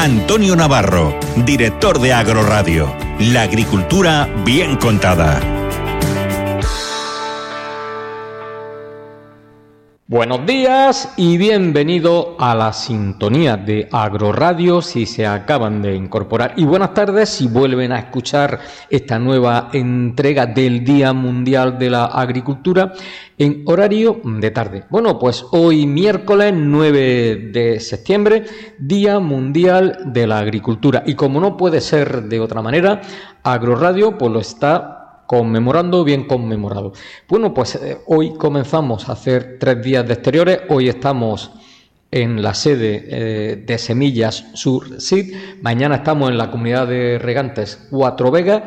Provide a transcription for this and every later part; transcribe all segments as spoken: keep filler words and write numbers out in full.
Antonio Navarro, director de Agroradio. La agricultura bien contada. Buenos días y bienvenido a la sintonía de Agroradio si se acaban de incorporar. Y buenas tardes si vuelven a escuchar esta nueva entrega del Día Mundial de la Agricultura en horario de tarde. Bueno, pues hoy miércoles nueve de septiembre, Día Mundial de la Agricultura. Y como no puede ser de otra manera, Agroradio pues lo está conmemorando, bien conmemorado. Bueno, pues eh, hoy comenzamos a hacer tres días de exteriores. Hoy estamos en la sede eh, de Semillas Sur Seed. Mañana estamos en la comunidad de regantes Cuatro Vegas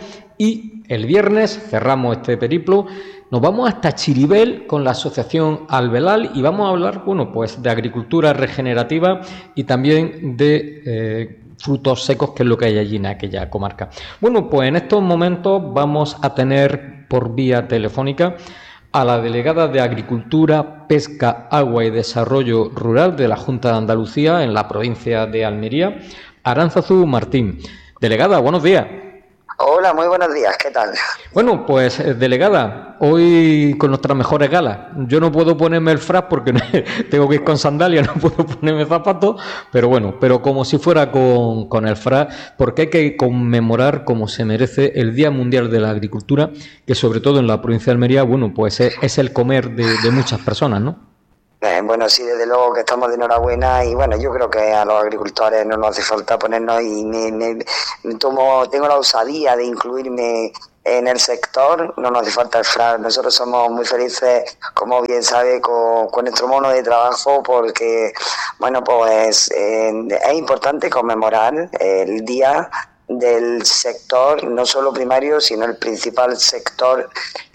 y el viernes cerramos este periplo. Nos vamos hasta Chiribel con la asociación Albelal y vamos a hablar, bueno, pues de agricultura regenerativa y también de eh, frutos secos, que es lo que hay allí en aquella comarca. Bueno, pues en estos momentos vamos a tener por vía telefónica a la delegada de Agricultura, Pesca, Agua y Desarrollo Rural de la Junta de Andalucía en la provincia de Almería, Aránzazu Martín. Delegada, buenos días. Hola, muy buenos días, ¿qué tal? Bueno, pues delegada, hoy con nuestras mejores galas. Yo no puedo ponerme el frac porque no, tengo que ir con sandalias, no puedo ponerme zapatos, pero bueno, pero como si fuera con, con el frac, porque hay que conmemorar como se merece el Día Mundial de la Agricultura, que sobre todo en la provincia de Almería, bueno, pues es, es el comer de, de muchas personas, ¿no? Eh, bueno, sí, desde luego que estamos de enhorabuena y bueno, yo creo que a los agricultores no nos hace falta ponernos y me, me, me tomo, tengo la osadía de incluirme en el sector, no nos hace falta el frac. Nosotros somos muy felices, como bien sabe, con, con nuestro mono de trabajo porque, bueno, pues eh, es importante conmemorar el día del sector, no solo primario, sino el principal sector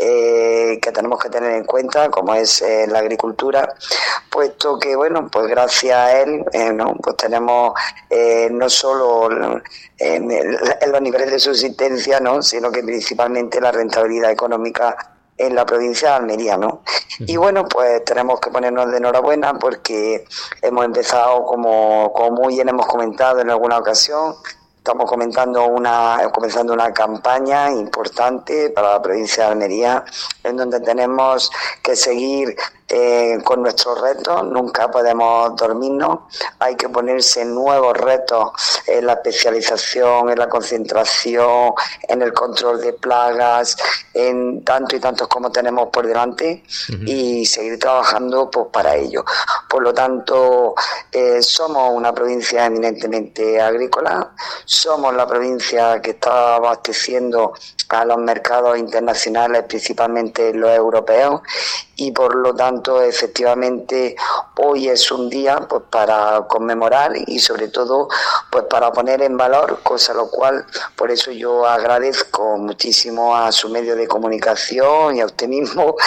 eh, que tenemos que tener en cuenta, como es eh, la agricultura, puesto que, bueno, pues gracias a él, eh, ¿no? Pues tenemos eh, no solo en, en los niveles de subsistencia, ¿no? Sino que principalmente la rentabilidad económica en la provincia de Almería, ¿no? Y bueno, pues tenemos que ponernos de enhorabuena porque hemos empezado, como, como muy bien hemos comentado en alguna ocasión, estamos comentando una, comenzando una campaña importante para la provincia de Almería, en donde tenemos que seguir eh, con nuestros retos. Nunca podemos dormirnos, hay que ponerse nuevos retos en la especialización, en la concentración, en el control de plagas, en tanto y tantos como tenemos por delante, uh-huh. y seguir trabajando pues para ello. Por lo tanto, eh, somos una provincia eminentemente agrícola, somos la provincia que está abasteciendo a los mercados internacionales, principalmente los europeos, y por lo tanto, efectivamente, hoy es un día pues para conmemorar y sobre todo pues para poner en valor, cosa lo cual, por eso yo agradezco muchísimo a su medio de comunicación y a usted mismo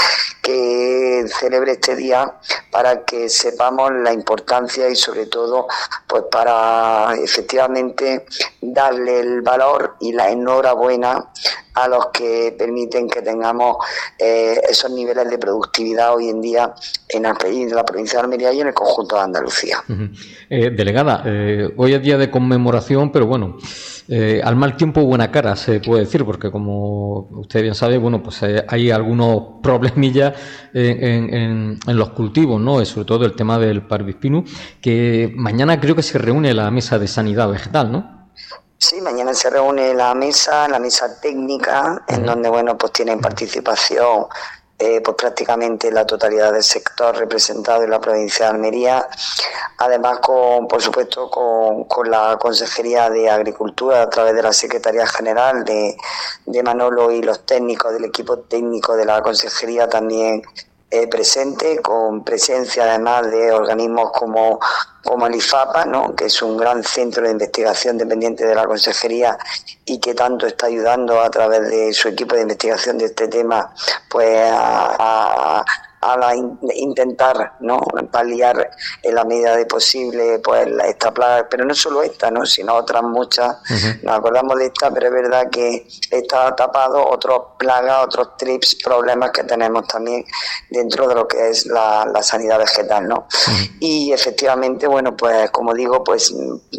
que celebre este día para que sepamos la importancia y sobre todo pues para efectivamente darle el valor y la enhorabuena a los que permiten que tengamos eh, esos niveles de productividad hoy en día en Almería, en la provincia de Almería y en el conjunto de Andalucía. Uh-huh. Eh, delegada, eh, hoy es día de conmemoración, pero bueno, eh, al mal tiempo buena cara se puede decir, porque como usted bien sabe, bueno, pues eh, hay algunos problemillas en, en, en, en los cultivos, ¿no? Sobre todo el tema del parvispinus, que mañana creo que se reúne la mesa de sanidad vegetal, ¿no? Sí, mañana se reúne la mesa, la mesa técnica, en donde, bueno, pues tienen participación eh, pues prácticamente la totalidad del sector representado en la provincia de Almería, además con, por supuesto, con, con la Consejería de Agricultura a través de la Secretaría General de, de Manolo y los técnicos del equipo técnico de la Consejería también eh, presente, con presencia además de organismos como como el IFAPA, ¿no? Que es un gran centro de investigación dependiente de la Consejería y que tanto está ayudando a través de su equipo de investigación de este tema pues a, a, a la in, intentar, ¿no?, paliar en la medida de posible pues esta plaga, pero no solo esta, ¿no?, sino otras muchas. Uh-huh. Nos acordamos de esta, pero es verdad que está tapado otros plagas, otros trips, problemas que tenemos también dentro de lo que es la, la sanidad vegetal, ¿no? Uh-huh. Y efectivamente, bueno, pues como digo, pues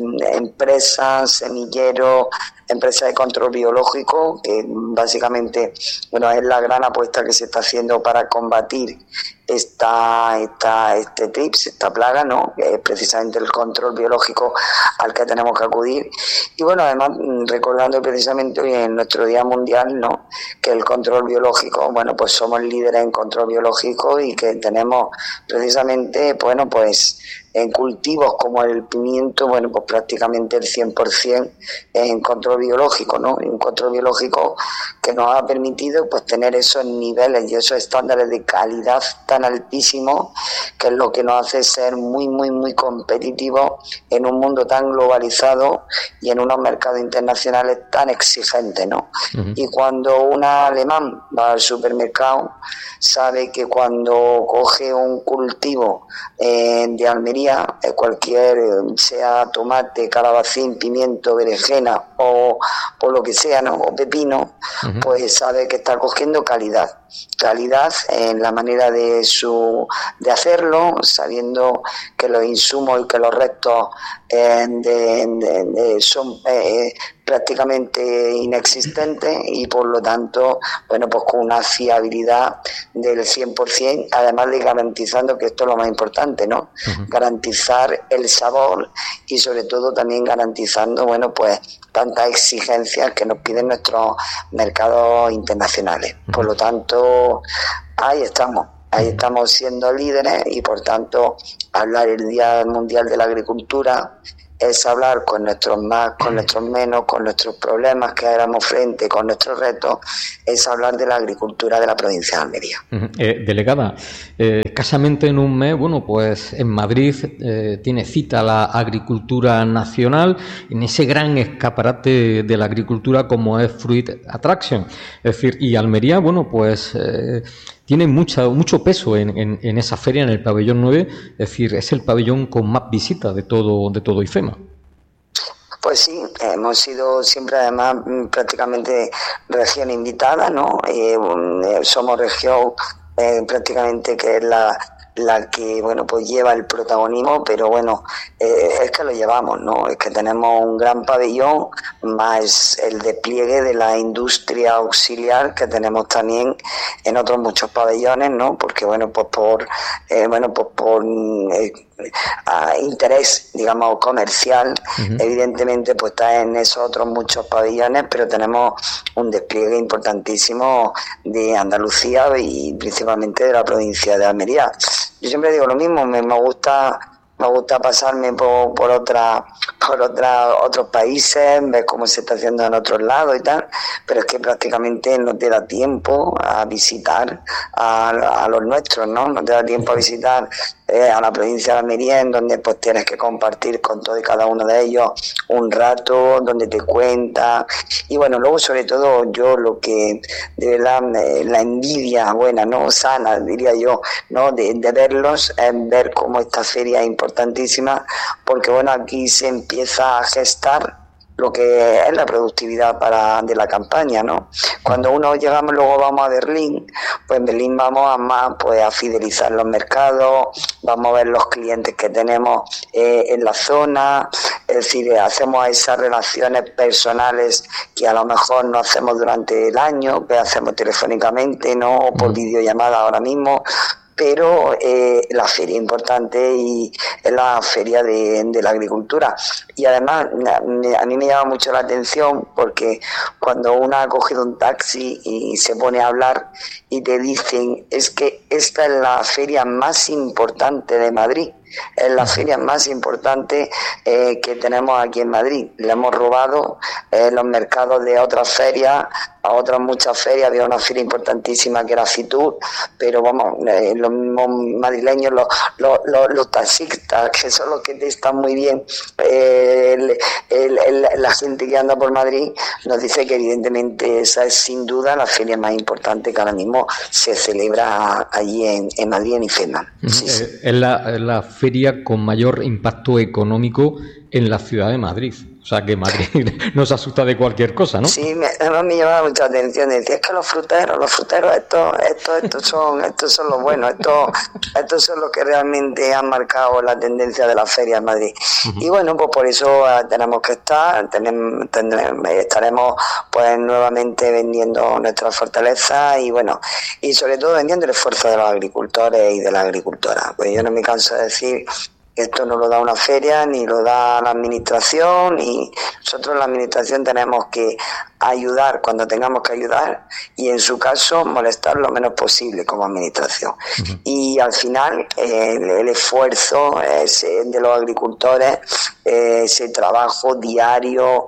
empresas, semilleros, empresas de control biológico, que básicamente, bueno, es la gran apuesta que se está haciendo para combatir esta, esta, este trips, esta plaga, ¿no?, que es precisamente el control biológico al que tenemos que acudir. Y bueno, además, recordando precisamente hoy en nuestro Día Mundial, ¿no?, que el control biológico, bueno, pues somos líderes en control biológico y que tenemos precisamente, bueno, pues en cultivos como el pimiento, bueno, pues prácticamente el cien por ciento en control biológico, ¿no? Un control biológico que nos ha permitido pues tener esos niveles y esos estándares de calidad tan altísimos, que es lo que nos hace ser muy, muy, muy competitivos en un mundo tan globalizado y en unos mercados internacionales tan exigentes, ¿no? Uh-huh. Y cuando un alemán va al supermercado, sabe que cuando coge un cultivo eh, de Almería, cualquier, sea tomate, calabacín, pimiento, berenjena o, o lo que sea, ¿no?, o pepino, uh-huh, pues sabe que está cogiendo calidad. Calidad en la manera de su de hacerlo, sabiendo que los insumos y que los restos eh, de, de, de son eh, prácticamente inexistentes y por lo tanto, bueno, pues con una fiabilidad del cien por ciento, además de garantizando, que esto es lo más importante, ¿no? Uh-huh. Garantizar el sabor y sobre todo también garantizando, bueno, pues tantas exigencias que nos piden nuestros mercados internacionales. Uh-huh. Por lo tanto, ahí estamos. Ahí estamos siendo líderes y por tanto hablar el Día Mundial de la Agricultura es hablar con nuestros más, con nuestros menos, con nuestros problemas que éramos frente, con nuestros retos, es hablar de la agricultura de la provincia de Almería. Eh, delegada, eh, escasamente en un mes, bueno, pues en Madrid eh, tiene cita la agricultura nacional, en ese gran escaparate de la agricultura como es Fruit Attraction. Es decir, y Almería, bueno, pues eh, tiene mucha, mucho peso en, en, en esa feria, en el pabellón nueve, es decir, es el pabellón con más visitas de todo, de todo IFEMA. Pues sí, hemos sido siempre además prácticamente región invitada, ¿no? Eh, somos región eh, prácticamente que es la... la que, bueno, pues lleva el protagonismo, pero bueno, eh, es que lo llevamos, ¿no? Es que tenemos un gran pabellón, más el despliegue de la industria auxiliar que tenemos también en otros muchos pabellones, ¿no? Porque, bueno, pues por, eh, bueno, pues por eh, a interés, digamos, comercial, uh-huh, evidentemente, pues está en esos otros muchos pabellones, pero tenemos un despliegue importantísimo de Andalucía y principalmente de la provincia de Almería. Yo siempre digo lo mismo, me, me gusta me gusta pasarme por, por otra por otra, otros países, ver cómo se está haciendo en otros lados y tal, pero es que prácticamente no te da tiempo a visitar a, a los nuestros, ¿no? No te da tiempo a visitar eh, a la provincia de Almería, en donde pues tienes que compartir con todo y cada uno de ellos un rato, donde te cuenta, y bueno, luego sobre todo yo lo que de verdad eh, la envidia buena, ¿no? Sana, diría yo, ¿no? De, de verlos, es ver cómo esta feria es importantísima, porque bueno, aquí se empieza a gestar lo que es la productividad para de la campaña, ¿no? Cuando uno llegamos, luego vamos a Berlín, pues en Berlín vamos a más, pues a fidelizar los mercados, vamos a ver los clientes que tenemos eh, en la zona, es decir, hacemos esas relaciones personales que a lo mejor no hacemos durante el año, que hacemos telefónicamente, ¿no? O por videollamada ahora mismo. Pero eh, la feria importante y es la feria de, de la agricultura. Y además me, a mí me llama mucho la atención porque cuando uno ha cogido un taxi y se pone a hablar y te dicen es que esta es la feria más importante de Madrid, Es la feria más importante eh, que tenemos aquí en Madrid. Le hemos robado eh, los mercados de otras ferias, a otras muchas ferias. Había una feria importantísima que era Fitur, pero vamos, eh, los mismos madrileños, los, los, los, los taxistas, que son los que te están muy bien, eh, el, el, el, la gente que anda por Madrid nos dice que evidentemente esa es sin duda la feria más importante que ahora mismo se celebra allí en, en Madrid, en IFEMA. Sí, eh, sí. Es la, es la feria con mayor impacto económico en la ciudad de Madrid. O sea que Madrid no se asusta de cualquier cosa, ¿no? Sí, me, además me llamaba mucha atención. Decía, es que los fruteros, los fruteros, estos, estos, estos son, estos son los buenos, estos, estos son los que realmente han marcado la tendencia de la feria en Madrid. Uh-huh. Y bueno, pues por eso uh, tenemos que estar, tenemos, tendremos, estaremos pues nuevamente vendiendo nuestra fortaleza y bueno, y sobre todo vendiendo el esfuerzo de los agricultores y de las agricultoras. Pues yo no me canso de decir que esto no lo da una feria, ni lo da la administración, y nosotros en la administración tenemos que ayudar cuando tengamos que ayudar y en su caso molestar lo menos posible como administración. Uh-huh. Y al final eh, el, el esfuerzo es de los agricultores, eh, ese trabajo diario,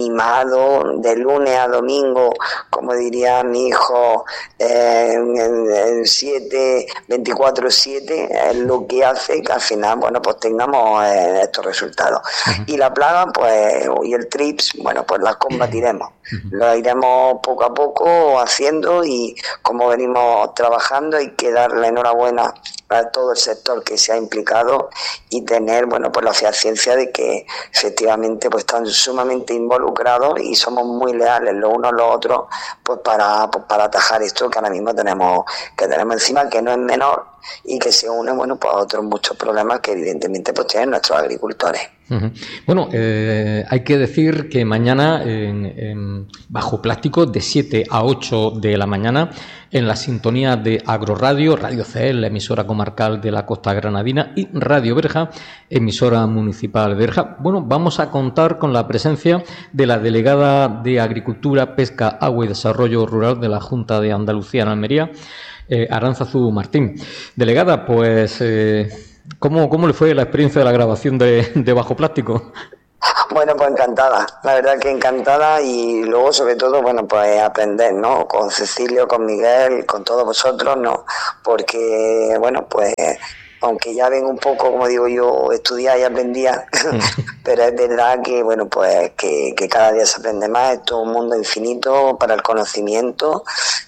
mimado, de lunes a domingo, como diría mi hijo, eh, en siete, veinticuatro siete, es lo que hace que al final, bueno, pues tengamos eh, estos resultados. Uh-huh. Y la plaga, pues, y el trips, bueno, pues las combatiremos. Uh-huh. Lo iremos poco a poco haciendo y como venimos trabajando hay que darle enhorabuena a todo el sector que se ha implicado y tener, bueno, pues la ciencia de que efectivamente pues están sumamente involucrados y somos muy leales los unos a los otros pues para, pues, para atajar esto que ahora mismo tenemos, que tenemos encima, que no es menor y que se une, bueno, pues a otros muchos problemas que evidentemente pues tienen nuestros agricultores. Uh-huh. Bueno, eh, hay que decir que mañana en, en Bajo Plástico de siete a ocho de la mañana en la sintonía de Agroradio, Radio C E L, la emisora comarcal de la Costa Granadina, y Radio Berja, emisora municipal de Berja. Bueno, vamos a contar con la presencia de la delegada de Agricultura, Pesca, Agua y Desarrollo Rural de la Junta de Andalucía en Almería, eh, Aránzazu Martín. Delegada, pues... Eh, ¿Cómo, ¿Cómo le fue la experiencia de la grabación de, de Bajo Plástico? Bueno, pues encantada, la verdad que encantada y luego sobre todo, bueno, pues aprender, ¿no? Con Cecilio, con Miguel, con todos vosotros, ¿no? Porque, bueno, pues aunque ya ven un poco, como digo yo, estudiar y aprendía, pero es verdad que, bueno, pues que, que cada día se aprende más, es todo un mundo infinito para el conocimiento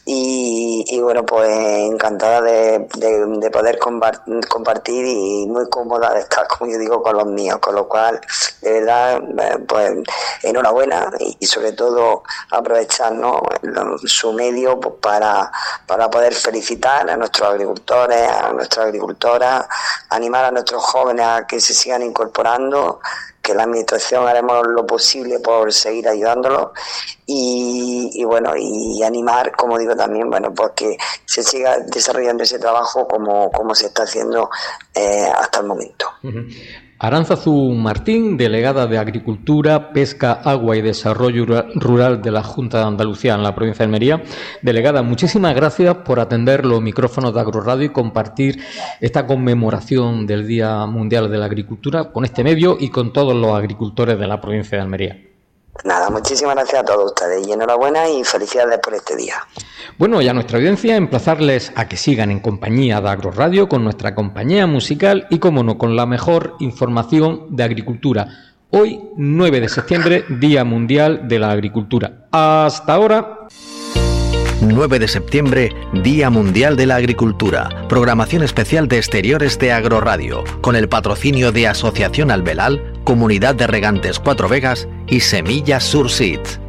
y, y bueno, pues encantada de, de, de poder compartir y muy cómoda de estar, como yo digo, con los míos, con lo cual, de verdad, pues enhorabuena y, y sobre todo aprovechar, ¿no? su medio pues, para, para poder felicitar a nuestros agricultores, a nuestras agricultoras, animar a nuestros jóvenes a que se sigan incorporando, que la administración haremos lo posible por seguir ayudándolos y, y bueno, y animar, como digo también, bueno, pues que se siga desarrollando ese trabajo como, como se está haciendo eh, hasta el momento. Uh-huh. Aránzazu Martín, delegada de Agricultura, Pesca, Agua y Desarrollo Rural de la Junta de Andalucía en la provincia de Almería. Delegada, muchísimas gracias por atender los micrófonos de Agroradio y compartir esta conmemoración del Día Mundial de la Agricultura con este medio y con todos los agricultores de la provincia de Almería. Nada, muchísimas gracias a todos ustedes y enhorabuena y felicidades por este día. Bueno, y a nuestra audiencia emplazarles a que sigan en compañía de Agroradio con nuestra compañía musical y, como no, con la mejor información de agricultura. Hoy, nueve de septiembre, Día Mundial de la Agricultura. Hasta ahora. nueve de septiembre, Día Mundial de la Agricultura. Programación especial de exteriores de Agroradio, con el patrocinio de Asociación Albelal, Comunidad de Regantes Cuatro Vegas y Semillas Surseeds.